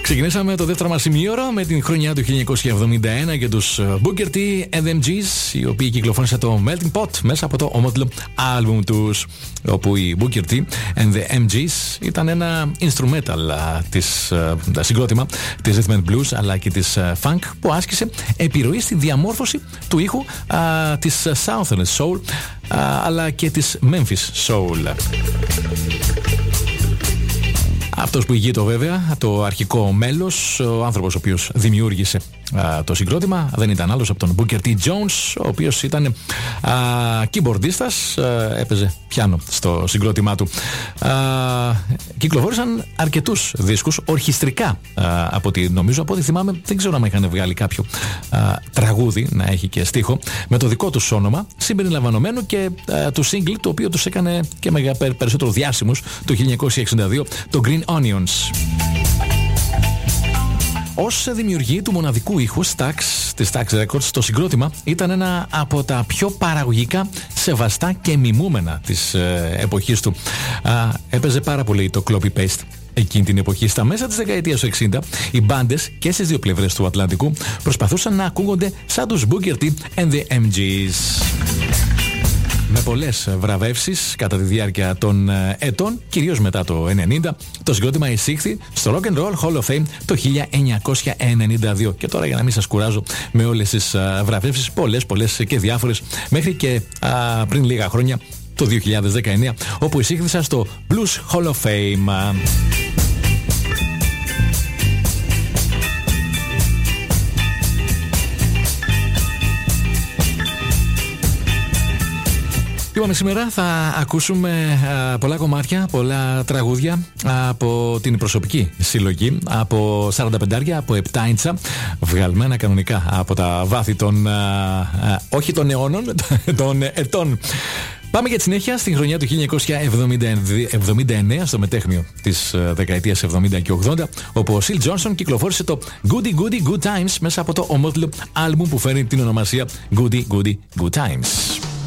Ξεκινήσαμε το δεύτερο μας ημίωρο με την χρονιά του 1971 και τους Booker T and the MGs, οι οποίοι κυκλοφόρησαν το Melting Pot μέσα από το ομότιλο άλμπουμ τους, όπου οι Booker T and the MGs ήταν ένα instrumental συγκρότημα της Rhythm and Blues αλλά και της Funk που άσκησε επιρροή στη διαμόρφωση του ήχου της Southern Soul αλλά και της Memphis Soul. Αυτός που ηγείτο βέβαια, το αρχικό μέλος, ο άνθρωπος ο οποίος δημιούργησε το συγκρότημα, δεν ήταν άλλος από τον Booker T. Jones, ο οποίος ήταν keyboardίστας, έπαιζε πιάνο στο συγκρότημά του. Κυκλοφόρησαν αρκετούς δίσκους, ορχιστρικά νομίζω, από ό,τι θυμάμαι, δεν ξέρω αν είχαν βγάλει κάποιο τραγούδι να έχει και στίχο, με το δικό τους όνομα, συμπεριλαμβανομένου και του single, το οποίο τους έκανε και περισσότερο διάσημους το 1962, το Green Onions. Ως δημιουργή του μοναδικού ήχου Stax, της Stax Records, το συγκρότημα ήταν ένα από τα πιο παραγωγικά, σεβαστά και μιμούμενα της εποχής του. Έπαιζε πάρα πολύ το copy-paste εκείνη την εποχή. Στα μέσα της δεκαετίας του 60, οι μπάντες και στις δύο πλευρές του Ατλαντικού προσπαθούσαν να ακούγονται σαν τους Booker T and the MGs. Με πολλές βραβεύσεις κατά τη διάρκεια των ετών, κυρίως μετά το 1990, το συγκρότημα εισήχθη στο Rock and Roll Hall of Fame το 1992. Και τώρα, για να μην σας κουράζω με όλες τις βραβεύσεις, πολλές και διάφορες, μέχρι και πριν λίγα χρόνια, το 2019, όπου εισήχθησαν στο Blues Hall of Fame. Λοιπόν, σήμερα θα ακούσουμε πολλά κομμάτια, πολλά τραγούδια από την προσωπική συλλογή, από 45, από 7 ίντσα, βγαλμένα κανονικά από τα βάθη των, όχι των αιώνων, των ετών. Πάμε για τη συνέχεια στην χρονιά του 1979, στο μετέχνιο της δεκαετίας 70 και 80, όπου ο Syl Johnson κυκλοφόρησε το Goody Goody Good Times μέσα από το ομότιλο άλμπουμ που φέρνει την ονομασία Goody Goody Good Times.